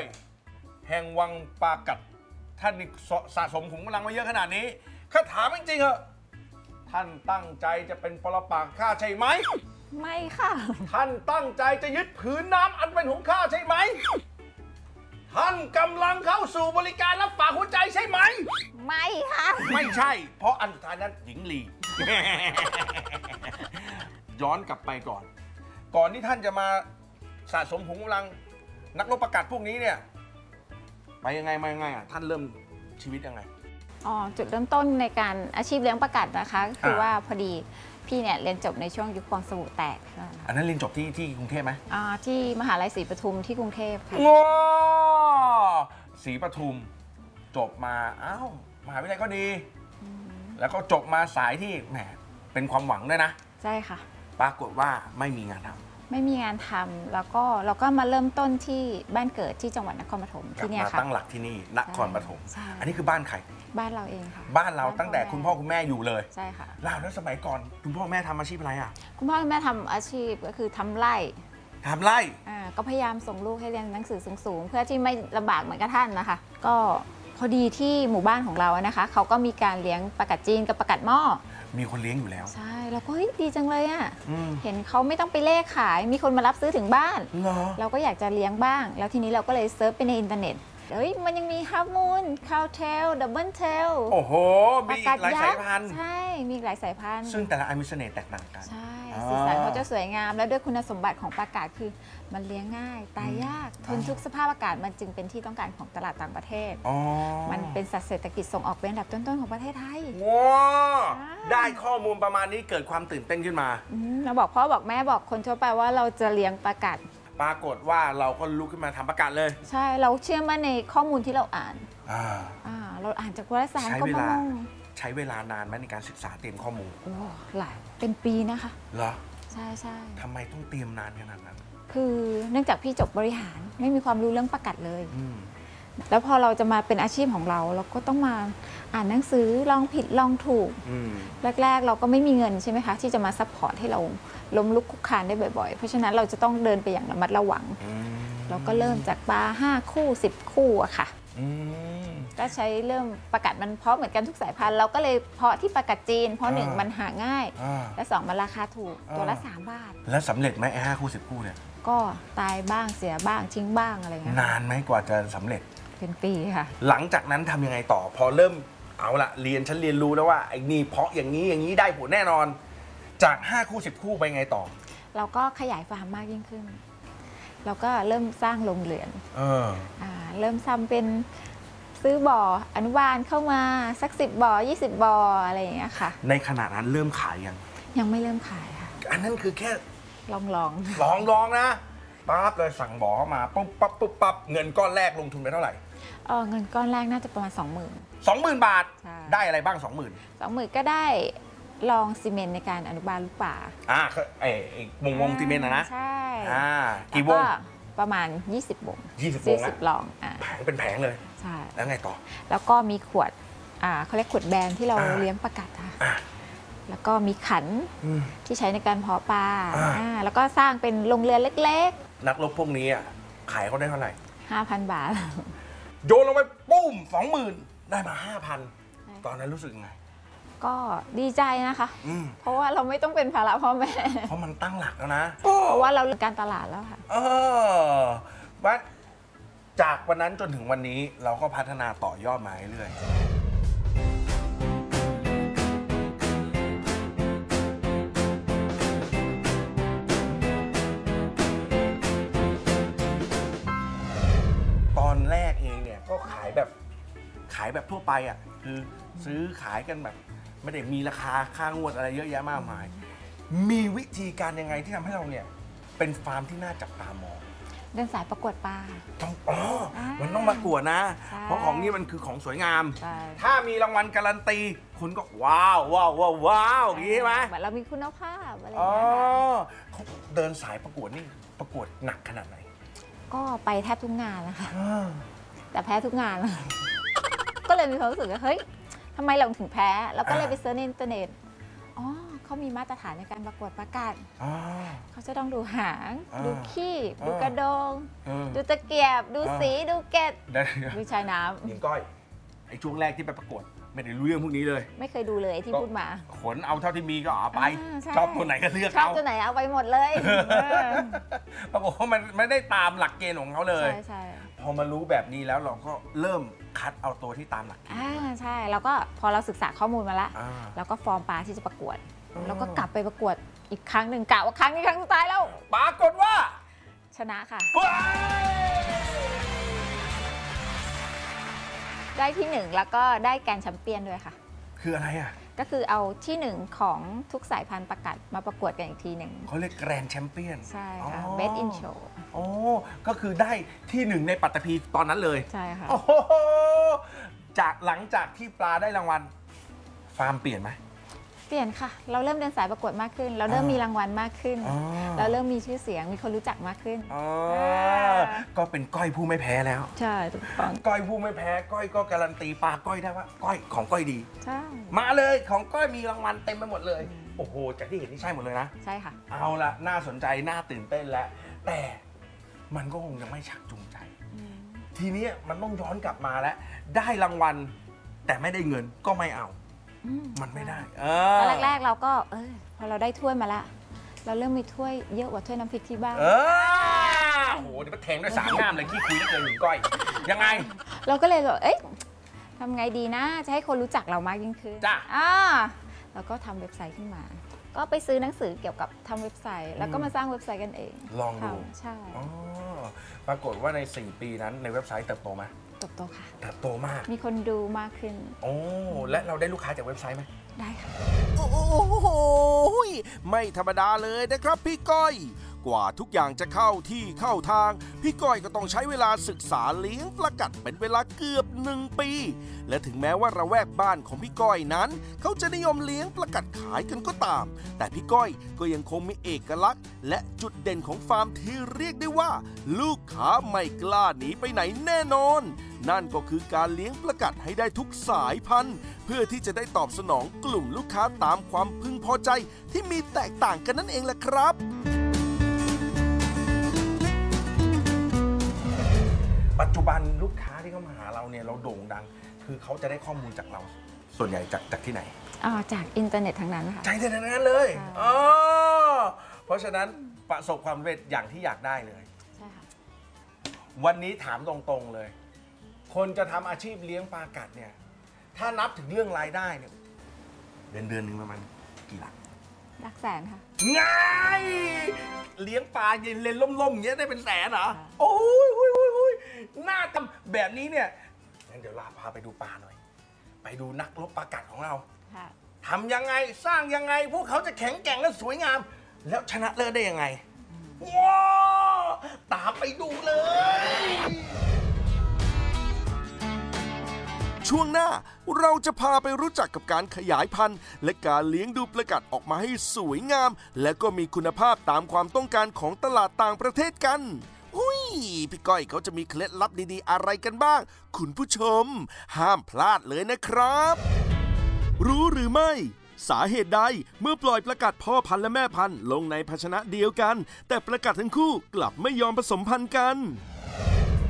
แห่งวังปากัดท่านนี่สะสมขุมกำลังมาเยอะขนาดนี้ข้าถามจริงๆเหอะท่านตั้งใจจะเป็นปรปักษ์ข้าใช่ไหมไม่ค่ะท่านตั้งใจจะยึดผืนน้ำอันเป็นของข้าใช่ไหมท่านกำลังเข้าสู่บริการรับฝากหัวใจใช่ไหมไม่ค่ะไม่ใช่ เพราะอันสุดท้ายนั้นหญิงลี ย้อนกลับไปก่อนที่ท่านจะมาสะสมขุมกำลังนักรบประกาศพวกนี้เนี่ยไปยังไงมายังไงอ่ะท่านเริ่มชีวิตยังไงจุดเริ่มต้นในการอาชีพเลี้ยงประกัดนะคะคือว่าพอดีพี่เนี่ยเรียนจบในช่วงยุคฟองสบู่แตกอันนั้นเรียนจบที่กรุงเทพไหมที่มหาลัยศรีปทุมที่กรุงเทพค่ะศรีปทุมจบมาอ้าวมหาวิทยาลัยก็ดีแล้วก็จบมาสายที่แหมเป็นความหวังด้วยนะใช่ค่ะปรากฏว่าไม่มีงานทำไม่มีงานทำแล้วก็เราก็มาเริ่มต้นที่บ้านเกิดที่จังหวัดนครปฐมที่นี่ค่ะตั้งหลักที่นี่นครปฐมอันนี้คือบ้านใครบ้านเราเองค่ะบ้านเราตั้งแต่คุณพ่อคุณแม่อยู่เลยใช่ค่ะแล้วสมัยก่อนคุณพ่อแม่ทำอาชีพอะไรอ่ะคุณพ่อคุณแม่ทำอาชีพก็คือทำไร่ก็พยายามส่งลูกให้เรียนหนังสือสูงๆเพื่อที่ไม่ลำบากเหมือนกับท่านนะคะก็พอดีที่หมู่บ้านของเรานะคะเขาก็มีการเลี้ยงปลากัดจีนกับปลากัดหม้อมีคนเลี้ยงอยู่แล้วใช่แล้วก็ดีจังเลยอ่ะเห็นเขาไม่ต้องไปเล่ขายมีคนมารับซื้อถึงบ้านเราก็อยากจะเลี้ยงบ้างแล้วทีนี้เราก็เลยเซิร์ชไปในอินเทอร์เน็ตมันยังมีฮาร์ฟมูนคาวเทลดับเบิลเทลโอ้โหมีหลายสายพันธุ์ใช่มีหลายสายพันธุ์ซึ่งแต่ละอันมีเสน่ห์แตกต่างกันใช่สีสันเขาจะสวยงามแล้วด้วยคุณสมบัติของปลากัดคือมันเลี้ยงง่ายตายยากทนทุกสภาพอากาศมันจึงเป็นที่ต้องการของตลาดต่างประเทศมันเป็นสัตว์เศรษฐกิจส่งออกเป็นอันดับต้นๆของประเทศไทยว้าได้ข้อมูลประมาณนี้เกิดความตื่นเต้นขึ้นมาเราบอกพ่อบอกแม่บอกคนทั่วไปว่าเราจะเลี้ยงปลากัดปรากฏว่าเราก็ลุกขึ้นมาทำประกาศเลยใช่เราเชื่อมั่นในข้อมูลที่เราอ่านเราอ่านจากวารสารก็มองใช้เวลานานไหมในการศึกษาเตรียมข้อมูลหลายเป็นปีนะคะเหรอใช่ใช่ทำไมต้องเตรียมนานขนาดนั้นคือเนื่องจากพี่จบบริหารไม่มีความรู้เรื่องประกัดเลยแล้วพอเราจะมาเป็นอาชีพของเราเราก็ต้องมาอ่านหนังสือลองผิดลองถูกแรกๆเราก็ไม่มีเงินใช่ไหมคะที่จะมาซัพพอร์ตให้เราล้มลุกคลุกคลานได้บ่อยๆเพราะฉะนั้นเราจะต้องเดินไปอย่างระมัดระวังเราก็เริ่มจากปลา5 คู่ 10 คู่อะค่ะก็ใช้เริ่มประกัดมันเพาะเหมือนกันทุกสายพันธุ์เราก็เลยเพาะที่ประกัดจีนเพราะ1มันหาง่ายและ2มันราคาถูกตัวละ3 บาทแล้วสำเร็จไหม5 คู่ 10 คู่เนี่ยก็ตายบ้างเสียบ้างทิ้งบ้างอะไรเงี้ยนานไหมกว่าจะสำเร็จเป็นปีค่ะหลังจากนั้นทำยังไงต่อพอเริ่มเอาละฉันเรียนรู้แล้วว่าไอ้นี่เพาะอย่างนี้ได้ผลแน่นอนจาก5 คู่ 10 คู่ไปไงต่อเราก็ขยายฟาร์มมากยิ่งขึ้นเราก็เริ่มสร้างโรงเรือนเริ่มทำเป็นซื้อบ่ออนุบาลเข้ามาสัก10 บ่อ 20 บ่ออะไรอย่างเงี้ยค่ะในขณะนั้นเริ่มขายยังไม่เริ่มขายค่ะอันนั้นคือแค่ลองนะปั๊บเลยสั่งบ่อเข้ามาปั๊บเงินก้อนแรกลงทุนไปเท่าไหร่เงินก้อนแรกน่าจะประมาณ 20,000 บาทได้อะไรบ้าง 20,000ก็ได้ลองซีเมนต์ในการอนุบาลลูกป่าไอ้วงซีเมนต์นะใช่กี่วงประมาณ20 วงลองแผงเป็นแผงเลยใช่แล้วไงต่อแล้วก็มีขวดเขาเรียกขวดแบนที่เราเลี้ยงประกัดค่ะแล้วก็มีขันที่ใช้ในการเพาะปลาแล้วก็สร้างเป็นโรงเรือนเล็กๆนักรบพวกนี้ขายเขาได้เท่าไหร่ 5,000 บาทโยนลงไปปุ้ม 20,000 ได้มา 5,000 ตอนนั้นรู้สึกไงก็ดีใจนะคะเพราะว่าเราไม่ต้องเป็นภาระพ่อแม่เพราะมันตั้งหลักแล้วนะเพราะว่าเราเรียนการตลาดแล้วค่ะว่าจากวันนั้นจนถึงวันนี้เราก็พัฒนาต่อยอดมาเรื่อยตอนแรกเองเนี่ยก็ขายแบบทั่วไปคือซื้อขายกันแบบไม่ได้มีราคาค่างวดอะไรเยอะแยะมากมายมีวิธีการยังไงที่ทำให้เราเนี่ยเป็นฟาร์มที่น่าจับตามองเดินสายประกวดปลามันต้องประกวดนะเพราะของนี้มันคือของสวยงามถ้ามีรางวัลการันตีคุณก็ว้าวอย่างนี้ไหมเหมือนเรามีคุณภาพอะไรอย่างเงี้ยเขาเดินสายประกวดนี่ประกวดหนักขนาดไหนก็ไปแทบทุกงานนะคะแต่แพ้ทุกงานก็เลยมีความรู้สึกว่าเฮ้ยทำไมเราถึงแพ้แล้วก็เลยไปเซิร์ชในอินเทอร์เน็ตเขาเขามีมาตรฐานในการประกวดประกาศอ่าเขาจะต้องดูหางอ่าดูขี้อ่าดูกระดงเออดูตะเกียบ ดูสี ดูเกล็ดได้ดูชายน้หญิงก้อยไอ้ช่วงแรกที่ไปประกวดไม่ได้รู้เรื่องพวกนี้เลยำไม่เคยดูเลยที่พูดมาขนเอาเท่าที่มีก็เอาไปใช่ชอบตัวไหนก็เลือกชอบเอาตัวไหนเอาไปหมดเลยเออปรากฏว่ามันไม่ได้ตามหลักเกณฑ์ของเขาเลยใช่ใช่พอมารู้แบบนี้แล้วเราก็เริ่มคัดเอาตัวที่ตามหลักเกณฑ์ใช่แล้วก็พอเราศึกษาข้อมูลมาแล้วอ่าแล้วก็ฟอร์มปลาที่จะประกวดอ๋อแล้วก็กลับไปประกวดอีกครั้งหนึ่งกะว่าครั้งนี้ครั้งสุดท้ายแล้วปรากฏว่าชนะค่ะว้ายได้ที่หนึ่งแล้วก็ได้แกรนด์แชมเปี้ยนด้วยค่ะคืออะไรอ่ะก็คือเอาที่หนึ่งของทุกสายพันธุ์ประกาศมาประกวดกันอีกทีหนึ่งเขาเรียกแกรนด์แชมเปี้ยนใช่ค่ะอ๋อ Best in Show โอ้ก็คือได้ที่หนึ่งในปัตตภีตอนนั้นเลยใช่ค่ะโอ้โหจากหลังจากที่ปลาได้รางวัล ฟาร์มเปลี่ยนไหมเปลี่ยนค่ะ เราเริ่มเดินสายประกวดมากขึ้น เราเริ่มมีรางวัลมากขึ้นอ๋อเราเริ่มมีชื่อเสียง มีคนรู้จักมากขึ้นอ๋อก็เป็นก้อยผู้ไม่แพ้แล้วใช่ถูกต้องก้อยผู้ไม่แพ้ ก้อยก็การันตีปลาก้อยได้ว่า ก้อยของก้อยดีใช่มาเลยของก้อยมีรางวัลเต็มไปหมดเลย โอ้โห จากที่เห็นนี่ใช่หมดเลยนะใช่ค่ะเอาละน่าสนใจ น่าตื่นเต้นแล้ว แต่มันก็คงยังไม่ชักจูงใจ ทีนี้มันต้องย้อนกลับมาแล้ว ได้รางวัล แต่ไม่ได้เงินก็ไม่เอา มันไม่ได้ตอนแรกๆเราก็พอเราได้ถ้วยมาแล้วเราเริ่มมีถ้วยเยอะกว่าถ้วยน้ำพริกที่บ้านโอ้โหเดี๋ยวมาแทงด้วยสามงามเลยขี้คุยได้เลยหนึ่งก้อย ยังไงเราก็เลยแบบทำไงดีนะ จะให้คนรู้จักเรามากยิ่งขึ้นจ้ะแล้วก็ทำเว็บไซต์ขึ้นมา ก็ไปซื้อหนังสือเกี่ยวกับทำเว็บไซต์ แล้วก็มาสร้างเว็บไซต์กันเองลองดูใช่อ๋อปรากฏว่าใน 4 ปีนั้นในเว็บไซต์เติบโตไหมเติบโตค่ะเติบโตมากมีคนดูมากขึ้นโอ้และเราได้ลูกค้าจากเว็บไซต์ไหมได้ค่ะโอ้โหไม่ธรรมดาเลยนะครับพี่ก้อย กว่าทุกอย่างจะเข้าที่เข้าทาง พี่ก้อยก็ต้องใช้เวลาศึกษาเลี้ยงปลากัดเป็นเวลาเกือบ1 ปี และถึงแม้ว่าระแวกบ้านของพี่ก้อยนั้น เขาจะนิยมเลี้ยงปลากัดขายกันก็ตาม แต่พี่ก้อยก็ยังคงมีเอกลักษณ์ และจุดเด่นของฟาร์มที่เรียกได้ว่า ลูกค้าไม่กล้าหนีไปไหนแน่นอน นั่นก็คือการเลี้ยงปลากัดให้ได้ทุกสายพันธุ์ เพื่อที่จะได้ตอบสนองกลุ่มลูกค้าตามความพึงพอใจที่มีแตกต่างกันนั่นเองแหละครับปัจจุบันลูกค้าที่เข้ามาหาเราเนี่ยเราโด่งดัง คือเขาจะได้ข้อมูลจากเรา ส่วนใหญ่จากที่ไหนจากอินเทอร์เน็ตทั้งนั้นค่ะใจเด็ดทั้งนั้นเลยใช่อ๋อเพราะฉะนั้นประสบความสำเร็จอย่างที่อยากได้เลยใช่ค่ะวันนี้ถามตรงๆเลย คนจะทำอาชีพเลี้ยงปลากัดเนี่ย ถ้านับถึงเรื่องรายได้เนี่ยเดือนหนึ่งประมาณกี่หลักหลักแสนค่ะง่ายเลี้ยงปลาเย็นเลนล่มๆอย่างเงี้ยได้เป็นแสนเหรอค่ะโอ้ยน่าทำแบบนี้เนี่ยงั้นเดี๋ยวลาพาไปดูปลาหน่อย ไปดูนักรบปลากัดของเราค่ะทำยังไงสร้างยังไง พวกเขาจะแข็งแกร่งและสวยงาม แล้วชนะเลิศได้ยังไงว้าวตามไปดูเลยช่วงหน้าเราจะพาไปรู้จักกับการขยายพันธุ์ และการเลี้ยงดูปลากัดออกมาให้สวยงาม และก็มีคุณภาพตามความต้องการของตลาดต่างประเทศกันอุ้ยพี่ก้อยเขาจะมีเคล็ดลับดีๆอะไรกันบ้าง คุณผู้ชม ห้ามพลาดเลยนะครับ รู้หรือไม่ สาเหตุใดเมื่อปล่อยปลากัดพ่อพันธุ์และแม่พันธุ์ลงในภาชนะเดียวกัน แต่ปลากัดทั้งคู่กลับไม่ยอมผสมพันธุ์กัน